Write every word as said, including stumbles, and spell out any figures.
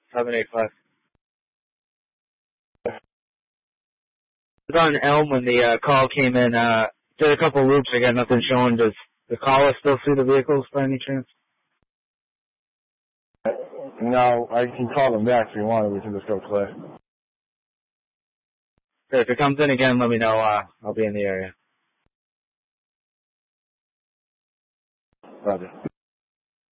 seven eight five. I was on Elm when the uh, call came in. Uh, did a couple loops. I got nothing showing. Does the caller still see the vehicles by any chance? No, I can call them back if you want. We can just go clear. Okay, if it comes in again, let me know. Uh, I'll be in the area. Roger.